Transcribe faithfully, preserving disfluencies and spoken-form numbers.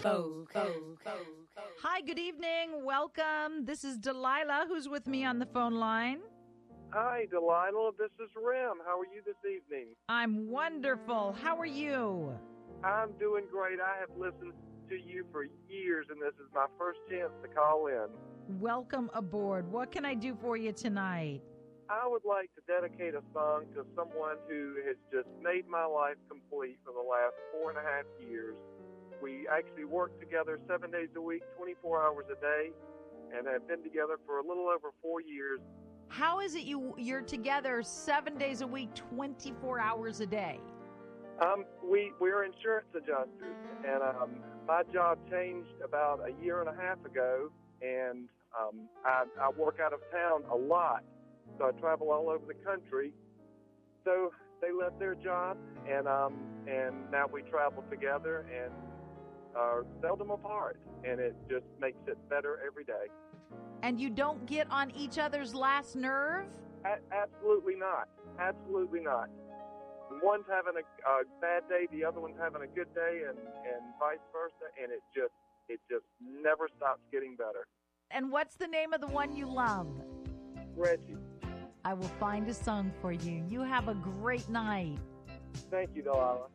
Go, go, go, go. Hi, good evening. Welcome. This is Delilah, who's with me on the phone line. Hi, Delilah. This is Rem. How are you this evening? I'm wonderful. How are you? I'm doing great. I have listened to you for years, and this is my first chance to call in. Welcome aboard. What can I do for you tonight? I would like to dedicate a song to someone who has just made my life complete for the last four and a half years. We actually work together seven days a week, twenty-four hours a day, and have been together for a little over four years. How is it you, you're together seven days a week, twenty-four hours a day? Um, we, we're insurance adjusters, and um, my job changed about a year and a half ago, and um, I, I work out of town a lot, so I travel all over the country. So they left their job, and um, and now we travel together and are seldom apart, and it just makes it better every day. And you don't get on each other's last nerve? A- absolutely not. Absolutely not. One's having a, a bad day, the other one's having a good day, and, and vice versa, and it just it just never stops getting better. And what's the name of the one you love? Reggie. I will find a song for you. You have a great night. Thank you, Delilah.